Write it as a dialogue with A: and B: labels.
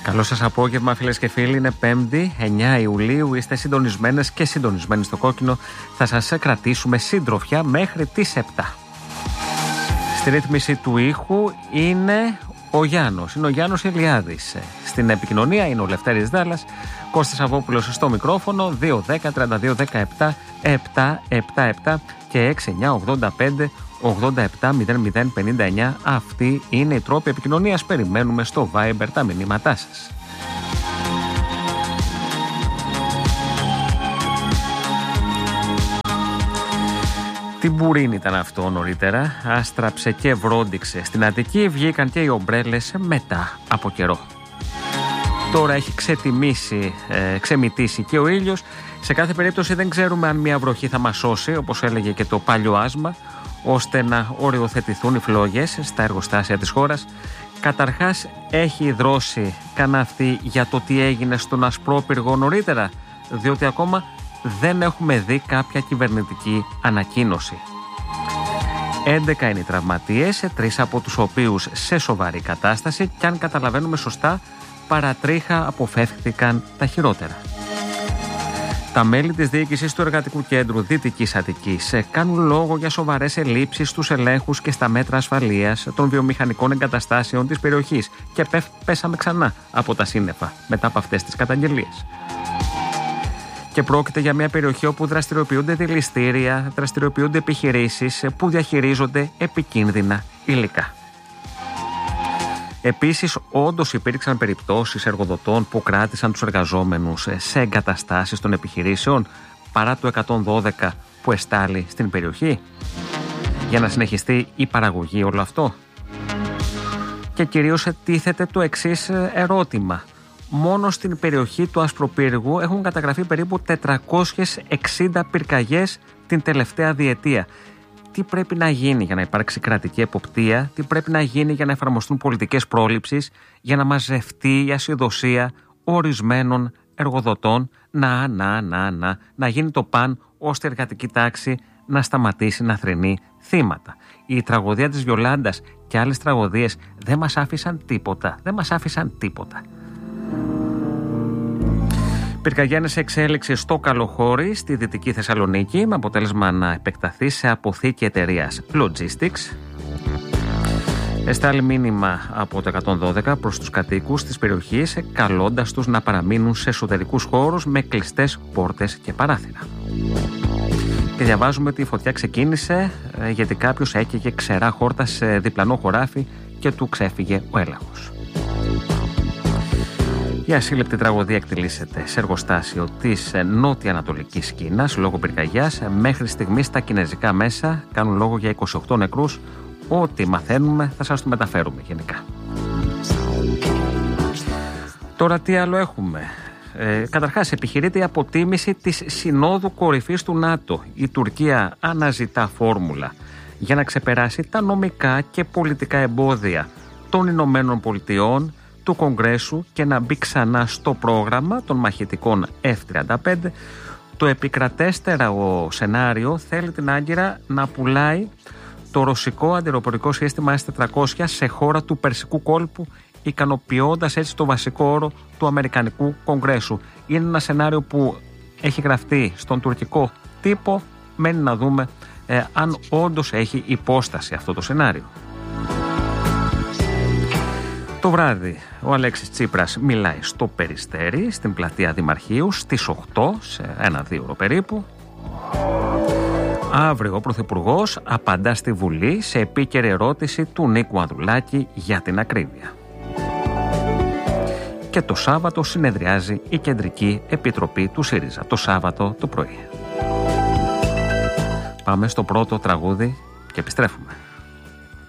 A: Καλό σας απόγευμα, φίλες και φίλοι. Είναι 5η, 9 Ιουλίου. Είστε συντονισμένες και συντονισμένοι στο Κόκκινο. Θα σας κρατήσουμε σύντροφια μέχρι τις 7. Στη ρύθμιση του ήχου είναι ο Γιάννος. Είναι ο Γιάννος Ηλιάδης. Στην επικοινωνία είναι ο Λευτέρης Δάλλας. Κώστας Αβόπουλος στο μικρόφωνο. 210-3217-777 και 6985-87-00-59. Αυτοί είναι οι τρόποι επικοινωνίας. Περιμένουμε στο Viber τα μηνύματά σας. Τι μπουρίνι ήταν αυτό νωρίτερα. Άστραψε και βρόντιξε. Στην Αττική βγήκαν και οι ομπρέλες μετά από καιρό. Τώρα έχει ξεμητήσει και ο ήλιος. Σε κάθε περίπτωση δεν ξέρουμε αν μια βροχή θα μας σώσει, όπως έλεγε και το παλιό άσμα, ώστε να οριοθετηθούν οι φλόγες στα εργοστάσια της χώρας. Καταρχάς, έχει δρώσει κανένα για το τι έγινε στον Ασπρόπυργο νωρίτερα, διότι ακόμα δεν έχουμε δει κάποια κυβερνητική ανακοίνωση. 11 είναι οι τραυματίες, 3 από τους οποίους σε σοβαρή κατάσταση και αν καταλαβαίνουμε σωστά, παρατρίχα αποφεύχθηκαν τα χειρότερα. Τα μέλη της διοίκησης του Εργατικού Κέντρου Δυτικής Αττικής κάνουν λόγο για σοβαρές ελλείψεις στους ελέγχους και στα μέτρα ασφαλείας των βιομηχανικών εγκαταστάσεων της περιοχής και πέσαμε ξανά από τα σύννεφα μετά από αυτές τις καταγγελίες. Και πρόκειται για μια περιοχή όπου δραστηριοποιούνται δηληστήρια, δραστηριοποιούνται επιχειρήσεις που διαχειρίζονται επικίνδυνα υλικά. Επίσης, όντως υπήρξαν περιπτώσεις εργοδοτών που κράτησαν τους εργαζόμενους σε εγκαταστάσεις των επιχειρήσεων παρά το 112 που εστάλει στην περιοχή για να συνεχιστεί η παραγωγή όλο αυτό. Και κυρίως τίθεται το εξής ερώτημα. Μόνο στην περιοχή του Ασπροπύργου έχουν καταγραφεί περίπου 460 πυρκαγιές την τελευταία διετία. Τι πρέπει να γίνει για να υπάρξει κρατική εποπτεία, τι πρέπει να γίνει για να εφαρμοστούν πολιτικές πρόληψης, για να μαζευτεί η ασυδοσία ορισμένων εργοδοτών, να γίνει το παν ώστε η εργατική τάξη να σταματήσει να θρηνεί θύματα. Η τραγωδία της Βιολάντας και άλλες τραγωδίες δεν μας άφησαν τίποτα. Πυρκαγιά σε εξέλιξη στο Καλοχώρι, στη Δυτική Θεσσαλονίκη, με αποτέλεσμα να επεκταθεί σε αποθήκη εταιρείας Logistics. Εστάλει μήνυμα από το 112 προς τους κατοίκους της περιοχής, καλώντας τους να παραμείνουν σε εσωτερικούς χώρους με κλειστές πόρτες και παράθυρα. Και διαβάζουμε ότι η φωτιά ξεκίνησε γιατί κάποιος έκαιγε ξερά χόρτα σε διπλανό χωράφι και του ξέφυγε ο έλαγος. Η ασύλληπτη τραγωδία εκτελήσεται σε εργοστάσιο της νότια-ανατολικής Κίνας λόγω πυρκαγιάς. Μέχρι στιγμής τα κινέζικα μέσα κάνουν λόγο για 28 νεκρούς. Ό,τι μαθαίνουμε θα σας το μεταφέρουμε γενικά. Τώρα τι άλλο έχουμε. Καταρχάς επιχειρείται η αποτίμηση της Συνόδου Κορυφής του ΝΑΤΟ. Η Τουρκία αναζητά φόρμουλα για να ξεπεράσει τα νομικά και πολιτικά εμπόδια των Ηνωμένων Πολιτειών, του Κογκρέσου και να μπει ξανά στο πρόγραμμα των μαχητικών F-35. Το επικρατέστερο σενάριο θέλει την Άγκυρα να πουλάει το ρωσικό αντιαεροπορικό σύστημα S-400 σε χώρα του Περσικού κόλπου, ικανοποιώντας έτσι το βασικό όρο του Αμερικανικού Κογκρέσου. Είναι ένα σενάριο που έχει γραφτεί στον τουρκικό τύπο. Μένει να δούμε αν όντως έχει υπόσταση αυτό το σενάριο. Το βράδυ ο Αλέξης Τσίπρας μιλάει στο Περιστέρι, στην πλατεία Δημαρχείου, στις 8, σε 1-2 ώρο περίπου. Αύριο ο Πρωθυπουργός απαντά στη Βουλή σε επίκαιρη ερώτηση του Νίκου Ανδρουλάκη για την ακρίβεια. Και το Σάββατο συνεδριάζει η Κεντρική Επιτροπή του ΣΥΡΙΖΑ, το Σάββατο το πρωί. Πάμε στο πρώτο τραγούδι και επιστρέφουμε.